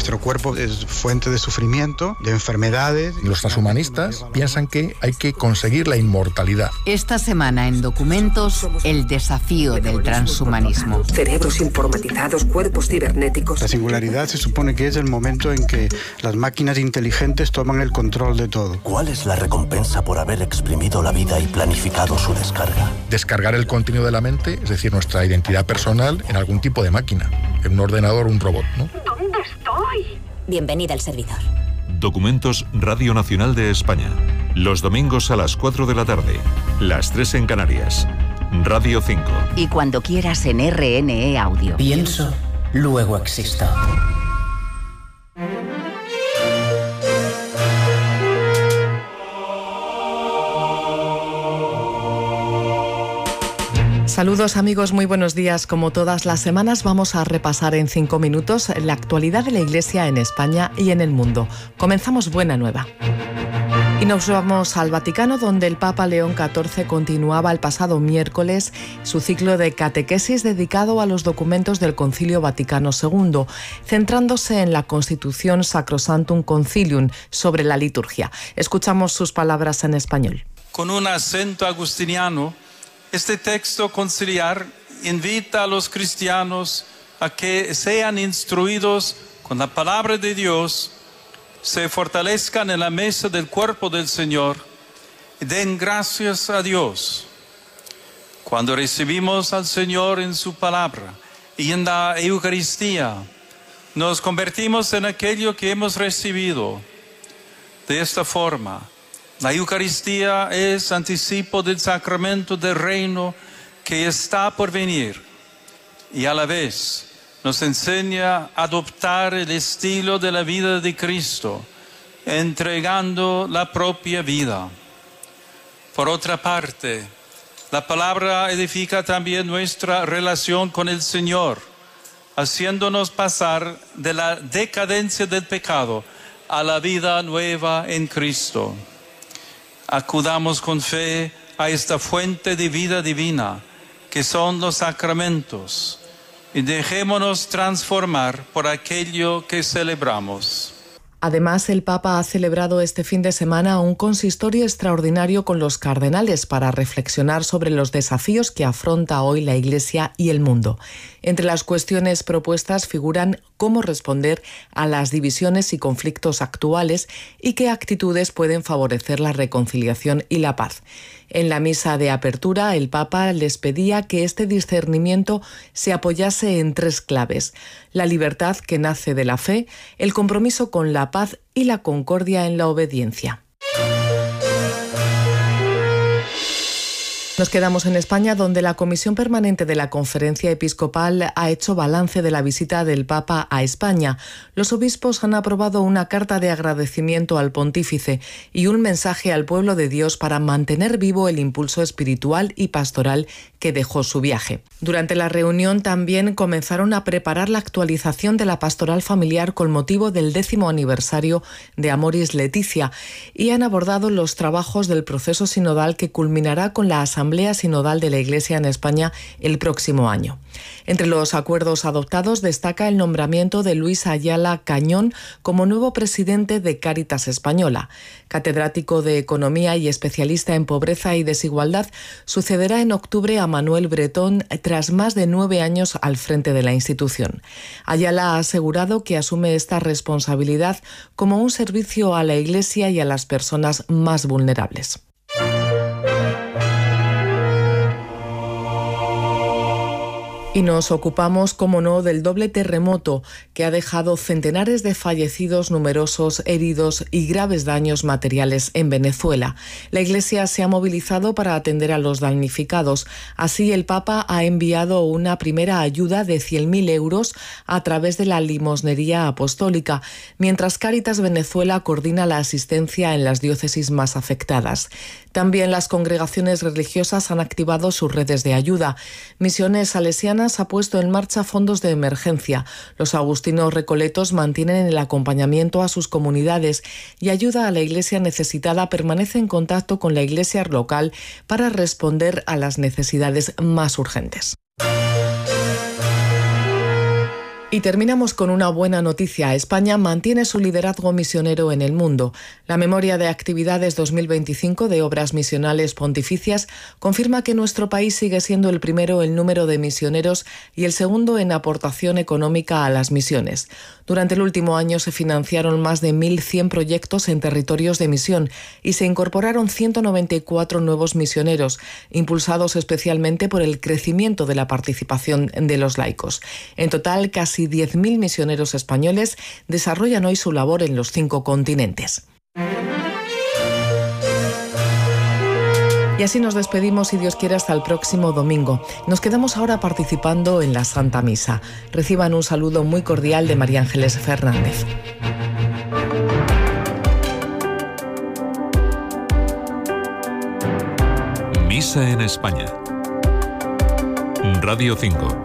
Nuestro cuerpo es fuente de sufrimiento, de enfermedades. Los transhumanistas piensan que hay que conseguir la inmortalidad. Esta semana en Documentos, el desafío del transhumanismo. Cerebros informatizados, cuerpos cibernéticos. La singularidad se supone que es el momento en que las máquinas inteligentes toman el control de todo. ¿Cuál es la recompensa por haber exprimido la vida y planificado su descarga? Descargar el contenido de la mente, es decir, nuestra identidad personal, en algún tipo de máquina. En un ordenador o un robot, ¿no? ¿Dónde estoy? Bienvenida al servidor. Documentos Radio Nacional de España. Los domingos a las 4 de la tarde. Las 3 en Canarias. Radio 5. Y cuando quieras en RNE Audio. Pienso, luego existo. Saludos amigos, muy buenos días. Como todas las semanas vamos a repasar en 5 minutos la actualidad de la Iglesia en España y en el mundo. Comenzamos Buena Nueva. Y nos vamos al Vaticano, donde el Papa León XIV continuaba el pasado miércoles su ciclo de catequesis dedicado a los documentos del Concilio Vaticano II, centrándose en la Constitución Sacrosanctum Concilium sobre la liturgia. Escuchamos sus palabras en español. Con un acento agustiniano, este texto conciliar invita a los cristianos a que sean instruidos con la palabra de Dios, se fortalezcan en la mesa del cuerpo del Señor y den gracias a Dios. Cuando recibimos al Señor en su palabra y en la Eucaristía, nos convertimos en aquello que hemos recibido. De esta forma, la Eucaristía es anticipo del sacramento del reino que está por venir y a la vez nos enseña a adoptar el estilo de la vida de Cristo, entregando la propia vida. Por otra parte, la palabra edifica también nuestra relación con el Señor, haciéndonos pasar de la decadencia del pecado a la vida nueva en Cristo. Acudamos con fe a esta fuente de vida divina, que son los sacramentos, y dejémonos transformar por aquello que celebramos. Además, el Papa ha celebrado este fin de semana un consistorio extraordinario con los cardenales para reflexionar sobre los desafíos que afronta hoy la Iglesia y el mundo. Entre las cuestiones propuestas figuran cómo responder a las divisiones y conflictos actuales y qué actitudes pueden favorecer la reconciliación y la paz. En la misa de apertura, el Papa les pedía que este discernimiento se apoyase en 3 claves: la libertad que nace de la fe, el compromiso con la paz y la concordia en la obediencia. Nos quedamos en España, donde la Comisión Permanente de la Conferencia Episcopal ha hecho balance de la visita del Papa a España. Los obispos han aprobado una carta de agradecimiento al pontífice y un mensaje al pueblo de Dios para mantener vivo el impulso espiritual y pastoral que dejó su viaje. Durante la reunión también comenzaron a preparar la actualización de la pastoral familiar con motivo del 10º aniversario de Amoris Laetitia y han abordado los trabajos del proceso sinodal que culminará con la Asamblea Sinodal de la Iglesia en España el próximo año. Entre los acuerdos adoptados destaca el nombramiento de Luis Ayala Cañón como nuevo presidente de Cáritas Española. Catedrático de Economía y especialista en pobreza y desigualdad, sucederá en octubre a Manuel Bretón tras más de 9 años al frente de la institución. Ayala ha asegurado que asume esta responsabilidad como un servicio a la Iglesia y a las personas más vulnerables. Y nos ocupamos, como no, del doble terremoto que ha dejado centenares de fallecidos, numerosos heridos y graves daños materiales en Venezuela. La Iglesia se ha movilizado para atender a los damnificados. Así, el Papa ha enviado una primera ayuda de 100.000 euros a través de la limosnería apostólica, mientras Cáritas Venezuela coordina la asistencia en las diócesis más afectadas. También las congregaciones religiosas han activado sus redes de ayuda. Misiones Salesianas ha puesto en marcha fondos de emergencia. Los agustinos recoletos mantienen el acompañamiento a sus comunidades y ayuda a la Iglesia necesitada permanece en contacto con la Iglesia local para responder a las necesidades más urgentes. Y terminamos con una buena noticia. España mantiene su liderazgo misionero en el mundo. La memoria de actividades 2025 de obras misionales pontificias confirma que nuestro país sigue siendo el primero en número de misioneros y el segundo en aportación económica a las misiones. Durante el último año se financiaron más de 1.100 proyectos en territorios de misión y se incorporaron 194 nuevos misioneros, impulsados especialmente por el crecimiento de la participación de los laicos. En total, casi 10.000 misioneros españoles desarrollan hoy su labor en los 5 continentes. Y así nos despedimos, si Dios quiere, hasta el próximo domingo. Nos quedamos ahora participando en la Santa Misa. Reciban un saludo muy cordial de María Ángeles Fernández. Misa en España. Radio 5.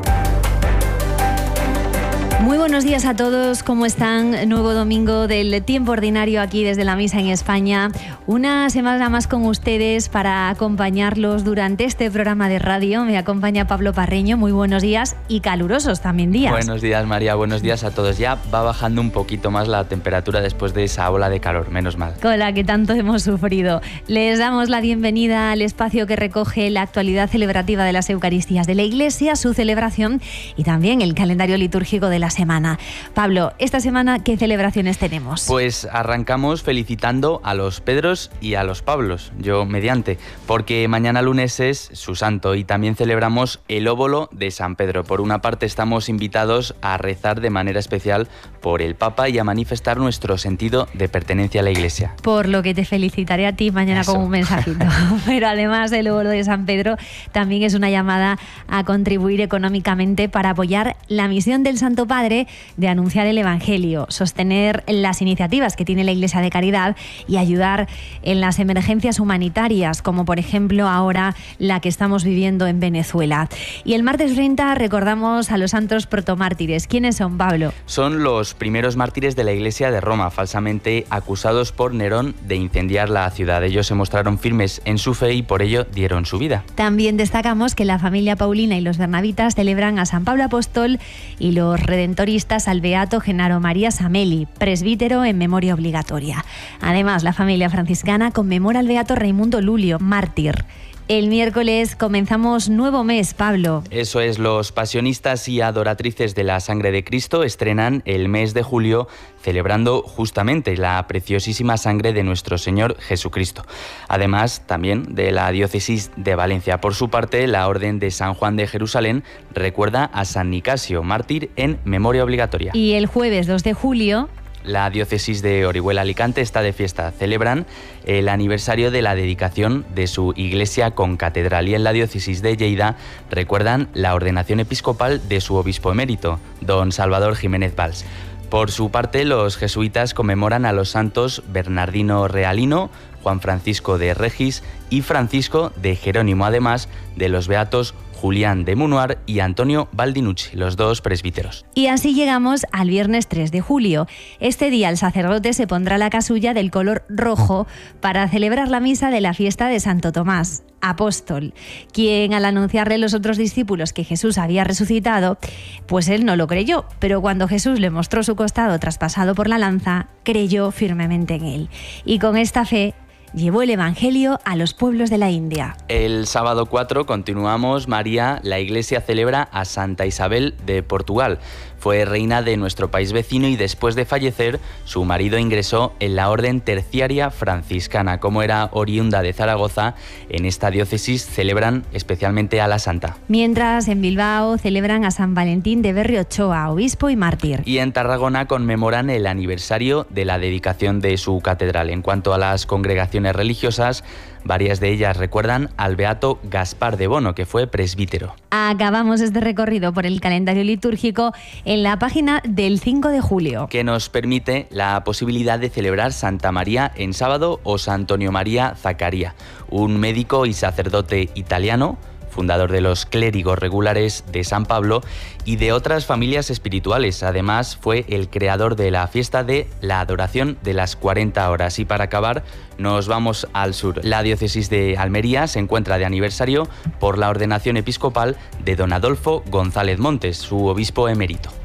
Muy buenos días a todos, ¿cómo están? Nuevo domingo del tiempo ordinario aquí desde la Misa en España. Una semana más con ustedes para acompañarlos durante este programa de radio. Me acompaña Pablo Parreño, muy buenos días y calurosos también días. Buenos días, María, buenos días a todos. Ya va bajando un poquito más la temperatura después de esa ola de calor, menos mal. Con la que tanto hemos sufrido. Les damos la bienvenida al espacio que recoge la actualidad celebrativa de las Eucaristías de la Iglesia, su celebración y también el calendario litúrgico de la semana. Pablo, esta semana, ¿qué celebraciones tenemos? Pues arrancamos felicitando a los Pedros y a los Pablos, yo mediante, porque mañana lunes es su santo y también celebramos el óbolo de San Pedro. Por una parte estamos invitados a rezar de manera especial por el Papa y a manifestar nuestro sentido de pertenencia a la Iglesia. Por lo que te felicitaré a ti mañana con un mensajito. Pero además del óbolo de San Pedro, también es una llamada a contribuir económicamente para apoyar la misión del Santo Padre de anunciar el Evangelio, sostener las iniciativas que tiene la Iglesia de Caridad y ayudar en las emergencias humanitarias, como por ejemplo ahora la que estamos viviendo en Venezuela. Y el martes 30 recordamos a los santos protomártires. ¿Quiénes son, Pablo? Son los primeros mártires de la Iglesia de Roma, falsamente acusados por Nerón de incendiar la ciudad. Ellos se mostraron firmes en su fe y por ello dieron su vida. También destacamos que la familia Paulina y los bernabitas celebran a San Pablo Apóstol y los redentoristas al beato Genaro María Sameli, presbítero en memoria obligatoria. Además, la familia franciscana conmemora al beato Raimundo Lulio, mártir. El miércoles comenzamos nuevo mes, Pablo. Eso es, los pasionistas y adoratrices de la sangre de Cristo estrenan el mes de julio celebrando justamente la preciosísima sangre de nuestro Señor Jesucristo. Además, también de la diócesis de Valencia. Por su parte, la Orden de San Juan de Jerusalén recuerda a San Nicasio, mártir en memoria obligatoria. Y el jueves 2 de julio... La diócesis de Orihuela-Alicante está de fiesta. Celebran el aniversario de la dedicación de su iglesia con catedral y en la diócesis de Lleida recuerdan la ordenación episcopal de su obispo emérito, don Salvador Jiménez Valls. Por su parte, los jesuitas conmemoran a los santos Bernardino Realino, Juan Francisco de Regis y Francisco de Jerónimo, además de los beatos Julián de Munuar y Antonio Baldinucci, los dos presbíteros. Y así llegamos al viernes 3 de julio. Este día el sacerdote se pondrá la casulla del color rojo para celebrar la misa de la fiesta de Santo Tomás, apóstol, quien al anunciarle a los otros discípulos que Jesús había resucitado, pues él no lo creyó, pero cuando Jesús le mostró su costado traspasado por la lanza, creyó firmemente en él. Y con esta fe llevó el Evangelio a los pueblos de la India. El sábado 4 continuamos, María, la Iglesia celebra a Santa Isabel de Portugal. Fue reina de nuestro país vecino y después de fallecer, su marido ingresó en la Orden Terciaria Franciscana. Como era oriunda de Zaragoza, en esta diócesis celebran especialmente a la santa. Mientras en Bilbao celebran a San Valentín de Berriochoa, obispo y mártir. Y en Tarragona conmemoran el aniversario de la dedicación de su catedral. En cuanto a las congregaciones religiosas, varias de ellas recuerdan al beato Gaspar de Bono, que fue presbítero. Acabamos este recorrido por el calendario litúrgico en la página del 5 de julio. Que nos permite la posibilidad de celebrar Santa María en sábado o San Antonio María Zaccaria, un médico y sacerdote italiano, fundador de los clérigos regulares de San Pablo y de otras familias espirituales. Además, fue el creador de la fiesta de la adoración de las 40 horas. Y para acabar, nos vamos al sur. La diócesis de Almería se encuentra de aniversario por la ordenación episcopal de don Adolfo González Montes, su obispo emérito.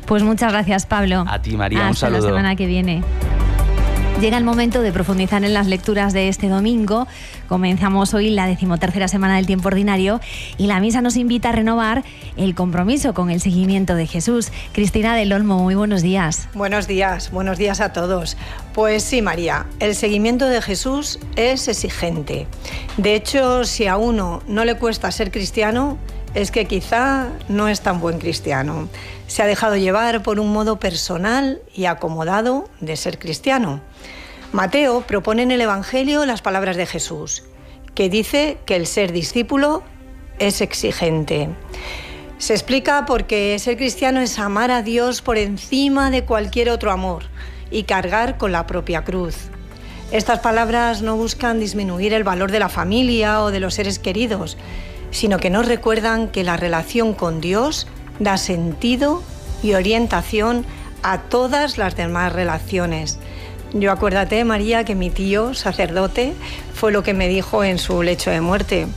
Pues muchas gracias, Pablo. A ti, María, un saludo. Hasta la semana que viene. Llega el momento de profundizar en las lecturas de este domingo. Comenzamos hoy la 13ª semana del tiempo ordinario y la misa nos invita a renovar el compromiso con el seguimiento de Jesús. Cristina del Olmo, muy buenos días. Buenos días a todos. Pues sí, María, el seguimiento de Jesús es exigente. De hecho, si a uno no le cuesta ser cristiano, es que quizá no es tan buen cristiano. Se ha dejado llevar por un modo personal y acomodado de ser cristiano. Mateo propone en el Evangelio las palabras de Jesús, que dice que el ser discípulo es exigente. Se explica porque ser cristiano es amar a Dios por encima de cualquier otro amor y cargar con la propia cruz. Estas palabras no buscan disminuir el valor de la familia o de los seres queridos, sino que nos recuerdan que la relación con Dios da sentido y orientación a todas las demás relaciones. Yo acuérdate, María, que mi tío, sacerdote, fue lo que me dijo en su lecho de muerte.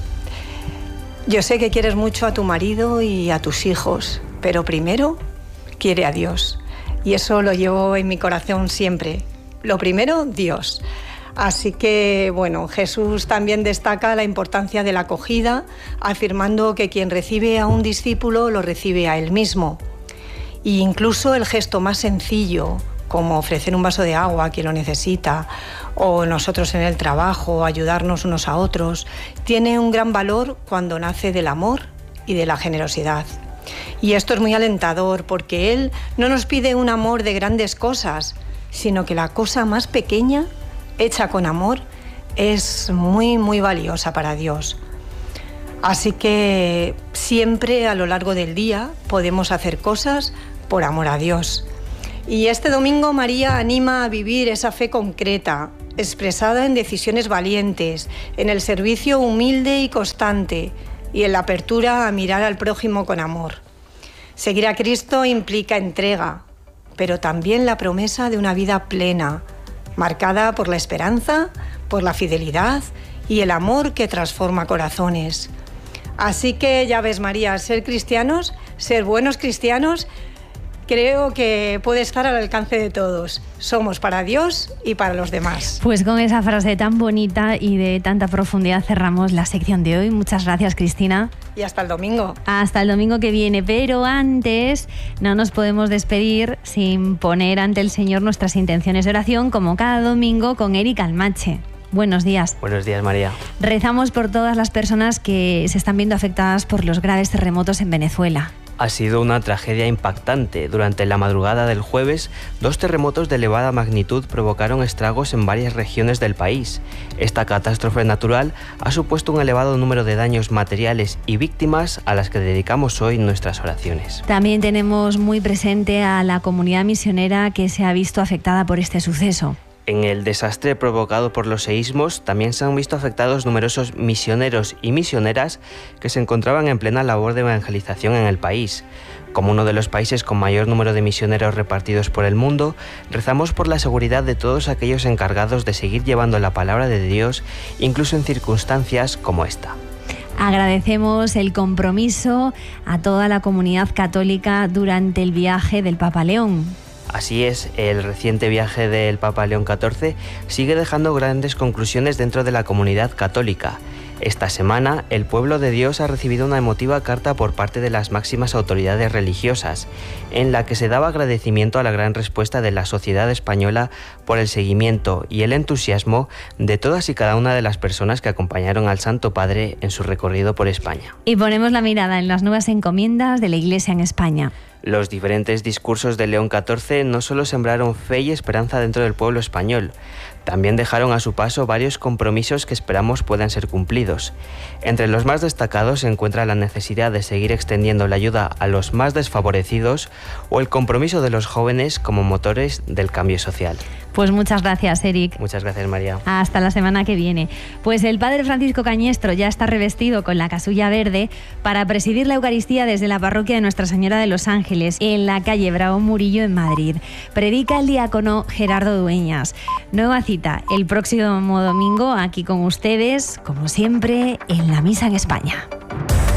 Yo sé que quieres mucho a tu marido y a tus hijos, pero primero quiere a Dios. Y eso lo llevo en mi corazón siempre. Lo primero, Dios. Así que, bueno, Jesús también destaca la importancia de la acogida, afirmando que quien recibe a un discípulo lo recibe a él mismo. E incluso el gesto más sencillo, como ofrecer un vaso de agua a quien lo necesita, o nosotros en el trabajo, ayudarnos unos a otros, tiene un gran valor cuando nace del amor y de la generosidad. Y esto es muy alentador porque Él no nos pide un amor de grandes cosas, sino que la cosa más pequeña, hecha con amor, es muy, muy valiosa para Dios. Así que siempre a lo largo del día podemos hacer cosas por amor a Dios. Y este domingo María anima a vivir esa fe concreta, expresada en decisiones valientes, en el servicio humilde y constante y en la apertura a mirar al prójimo con amor. Seguir a Cristo implica entrega, pero también la promesa de una vida plena, marcada por la esperanza, por la fidelidad y el amor que transforma corazones. Así que ya ves, María, ser cristianos, ser buenos cristianos, creo que puede estar al alcance de todos. Somos para Dios y para los demás. Pues con esa frase tan bonita y de tanta profundidad cerramos la sección de hoy. Muchas gracias, Cristina. Y hasta el domingo. Hasta el domingo que viene. Pero antes no nos podemos despedir sin poner ante el Señor nuestras intenciones de oración, como cada domingo con Eric Almache. Buenos días. Buenos días, María. Rezamos por todas las personas que se están viendo afectadas por los graves terremotos en Venezuela. Ha sido una tragedia impactante. Durante la madrugada del jueves, 2 terremotos de elevada magnitud provocaron estragos en varias regiones del país. Esta catástrofe natural ha supuesto un elevado número de daños materiales y víctimas a las que dedicamos hoy nuestras oraciones. También tenemos muy presente a la comunidad misionera que se ha visto afectada por este suceso. En el desastre provocado por los seísmos también se han visto afectados numerosos misioneros y misioneras que se encontraban en plena labor de evangelización en el país. Como uno de los países con mayor número de misioneros repartidos por el mundo, rezamos por la seguridad de todos aquellos encargados de seguir llevando la palabra de Dios, incluso en circunstancias como esta. Agradecemos el compromiso a toda la comunidad católica durante el viaje del Papa León. Así es, el reciente viaje del Papa León XIV sigue dejando grandes conclusiones dentro de la comunidad católica. Esta semana, el pueblo de Dios ha recibido una emotiva carta por parte de las máximas autoridades religiosas, en la que se daba agradecimiento a la gran respuesta de la sociedad española por el seguimiento y el entusiasmo de todas y cada una de las personas que acompañaron al Santo Padre en su recorrido por España. Y ponemos la mirada en las nuevas encomiendas de la Iglesia en España. Los diferentes discursos de León XIV no solo sembraron fe y esperanza dentro del pueblo español, también dejaron a su paso varios compromisos que esperamos puedan ser cumplidos. Entre los más destacados se encuentra la necesidad de seguir extendiendo la ayuda a los más desfavorecidos o el compromiso de los jóvenes como motores del cambio social. Pues muchas gracias, Eric. Muchas gracias, María. Hasta la semana que viene. Pues el padre Francisco Cañestro ya está revestido con la casulla verde para presidir la Eucaristía desde la parroquia de Nuestra Señora de los Ángeles, en la calle Bravo Murillo, en Madrid. Predica el diácono Gerardo Dueñas. Nueva cita el próximo domingo aquí con ustedes, como siempre, en la Misa en España.